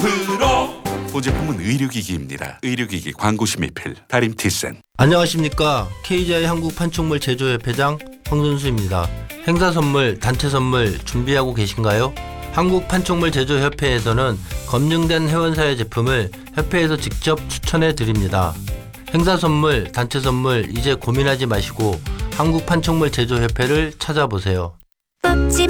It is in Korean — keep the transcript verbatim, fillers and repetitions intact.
프로. 본 제품은 의료기기입니다. 의료기기 광고 심의필 다림티센. 안녕하십니까. 케이지아이 한국판촉물 제조협회장 황선수입니다. 행사 선물, 단체 선물 준비하고 계신가요? 한국판촉물 제조협회에서는 검증된 회원사의 제품을 협회에서 직접 추천해 드립니다. 행사 선물, 단체 선물 이제 고민하지 마시고 한국판촉물 제조협회를 찾아보세요.